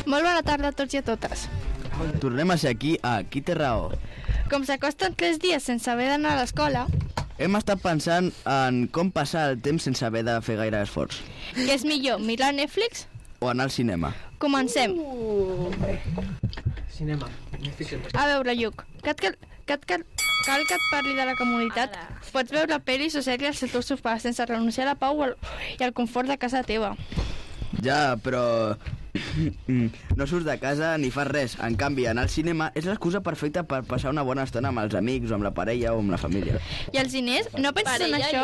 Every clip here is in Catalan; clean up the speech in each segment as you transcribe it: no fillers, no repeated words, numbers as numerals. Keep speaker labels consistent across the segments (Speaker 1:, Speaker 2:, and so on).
Speaker 1: Molt bona tarda a tots i a totes.
Speaker 2: Tornem a ser aquí a Qui té raó.
Speaker 1: Com s'acosten 3 dies sense haver d'anar a l'escola,
Speaker 2: Hem estat pensant en com passar el temps sense haver de fer gaire esforç.
Speaker 1: què és millor, mirar Netflix?
Speaker 2: O anar al cinema.
Speaker 1: Comencem.
Speaker 3: Cinema.
Speaker 1: A veure, Lluc, cal que et parli de la comunitat. Pots veure pel·lis o sèries al teu sofà sense renunciar a la pau i al confort de casa teva.
Speaker 2: Ja, però no surts de casa ni fas res. En canvi, anar al cinema és l'excusa perfecta per passar una bona estona amb els amics, o amb la parella, o amb la família.
Speaker 1: I els diners? No penses en això?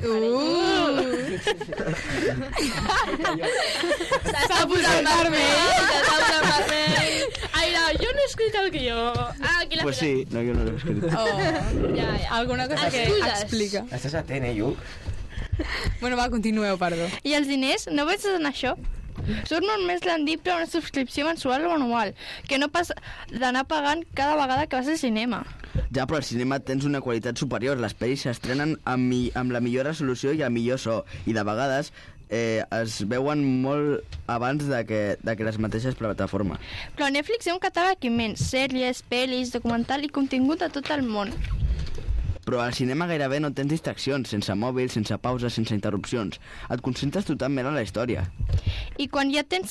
Speaker 4: S'està posant vermell. Ai, no, jo no he escrit el guió. Aquí la
Speaker 2: Pues sí, no, jo no l'he escrit.
Speaker 4: Ja.
Speaker 5: Alguna cosa que explica.
Speaker 3: Estàs atent, Lluc?
Speaker 5: Bueno, va, continueu, perdó.
Speaker 1: I els diners? No penses en això? Surt molt més rendible una subscripció mensual o anual, que no pas d'anar pagant cada vegada que vas al cinema.
Speaker 2: Ja, però al cinema tens una qualitat superior. Les pel·lis s'estrenen amb la millor resolució i el millor so. I de vegades es veuen molt abans de que les mateixes plataformes.
Speaker 1: Però a Netflix hi ha un catàleg immens, sèries, pel·lis, documental i contingut de tot el món.
Speaker 2: Però al cinema gairebé no tens distraccions, sense mòbil, sense pauses, sense interrupcions. Et concentres totalment en la història.
Speaker 1: I quan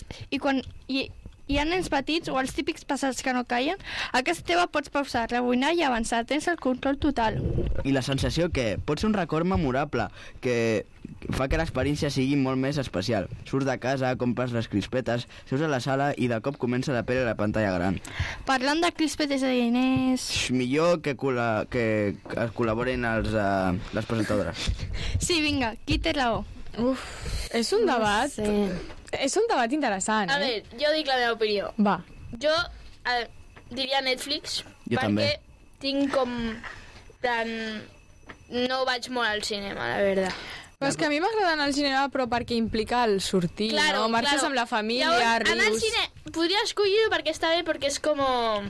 Speaker 1: hi ha nens petits o els típics passats que no callen, a casa teva pots pausar, rebobinar i avançar, tens el control total.
Speaker 2: I la sensació que pot ser un record memorable, que fa que l'experiència sigui molt més especial. Surts de casa, compres les crispetes, seus a la sala i de cop comença la pel·li a la pantalla gran.
Speaker 1: Parlant de crispetes de diners...
Speaker 2: Millor que es col·laborin les presentadores.
Speaker 1: Sí, vinga, qui té raó?
Speaker 5: Uf, és un debat... És un debat interessant,
Speaker 4: A veure, jo dic la meva opinió.
Speaker 5: Va.
Speaker 4: Jo diria Netflix,
Speaker 2: Jo
Speaker 4: perquè
Speaker 2: també.
Speaker 4: tinc com... plan... No vaig molt al cinema, la veritat.
Speaker 5: Però és que a mi m'agrada anar al cinema, però perquè implica el sortir, no? Marxes amb la família,
Speaker 4: Llavors,
Speaker 5: rius...
Speaker 4: anar al cine podria escollir-ho perquè està bé, perquè és com...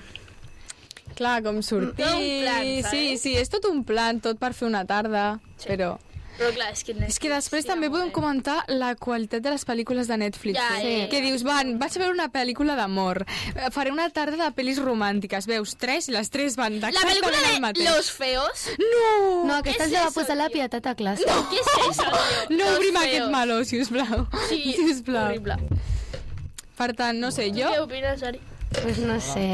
Speaker 5: Clar, com sortir...
Speaker 4: Tot un plan, saps?
Speaker 5: Sí, és tot un plan, tot per fer una tarda, però...
Speaker 4: Però clar, és que...
Speaker 5: És que després també podem comentar la qualitat de les pel·lícules de Netflix.
Speaker 4: Ja, sí.
Speaker 5: Que dius, vaig a veure una pel·lícula d'amor, faré una tarda de pel·lis romàntiques, veus 3 i les 3 van
Speaker 4: La
Speaker 5: exactament
Speaker 4: pel·lícula
Speaker 5: el
Speaker 4: de
Speaker 5: mateix.
Speaker 4: Los Feos?
Speaker 6: No, aquesta
Speaker 4: Què és
Speaker 6: ens la va
Speaker 4: eso,
Speaker 6: posar la
Speaker 4: tio?
Speaker 6: Pietat a classe.
Speaker 4: No, què és eso, tio?
Speaker 5: No
Speaker 4: Los
Speaker 5: obrim
Speaker 4: Feos.
Speaker 5: aquest meló, sisplau.
Speaker 4: Sí,
Speaker 5: Sisplau.
Speaker 4: horrible.
Speaker 5: Per tant, no sé, jo...
Speaker 4: Què opines, Ari?
Speaker 6: Pues no sé...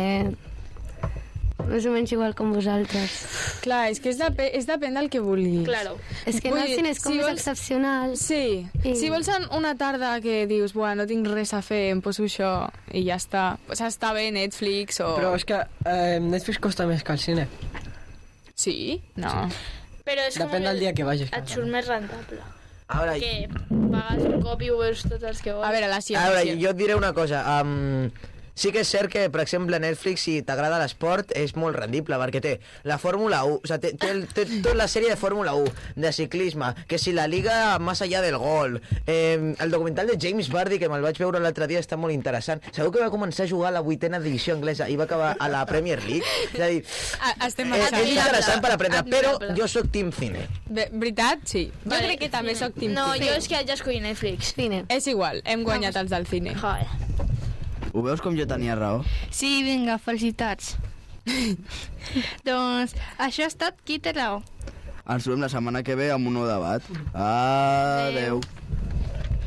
Speaker 6: Més o menys igual com vosaltres.
Speaker 5: Clar, és que és depèn del que vulguis.
Speaker 4: Claro.
Speaker 6: És que
Speaker 5: Vull
Speaker 6: anar al
Speaker 5: dir,
Speaker 6: cine és com
Speaker 5: si
Speaker 6: més
Speaker 5: vols-
Speaker 6: excepcional.
Speaker 5: Sí,
Speaker 6: I-
Speaker 5: si vols una tarda que dius, bueno, no tinc res a fer, em poso això i ja està. Pues està bé Netflix o...
Speaker 3: Però és que Netflix costa més que el cine.
Speaker 5: Sí? No.
Speaker 4: Però és
Speaker 3: Depèn del dia que vagis.
Speaker 4: Et surt més rentable.
Speaker 7: A veure,
Speaker 4: Que pagues un cop i ho veus tots els que vols.
Speaker 5: A veure, la
Speaker 7: a veure,
Speaker 5: ciència.
Speaker 7: jo et diré una cosa. Sí que és cert que, per exemple, Netflix, si t'agrada l'esport, és molt rendible, perquè té la Fórmula 1, o sigui, té tota la sèrie de Fórmula 1, de ciclisme, que si la Liga más allá del gol, el documental de James Vardy, que me'l vaig veure l'altre dia, està molt interessant. Segur que va començar a jugar a la 8ª divisió anglesa i va acabar a la Premier League. És a dir,
Speaker 5: Estem
Speaker 7: és
Speaker 5: marxant.
Speaker 7: interessant per aprendre, però
Speaker 4: Admirable.
Speaker 7: jo sóc team cine.
Speaker 5: Veritat? Sí. Jo
Speaker 4: Vale,
Speaker 5: crec que també
Speaker 4: cine.
Speaker 5: sóc team
Speaker 4: No,
Speaker 5: cine.
Speaker 4: jo és que haig d'escollir Netflix.
Speaker 6: Cine.
Speaker 5: És igual, hem guanyat els del cine.
Speaker 4: Joder.
Speaker 2: Ho veus com jo tenia raó?
Speaker 1: Sí, vinga, felicitats. Doncs això ha estat Qui té raó.
Speaker 2: Ens trobem la setmana que ve amb un nou debat. Adeu.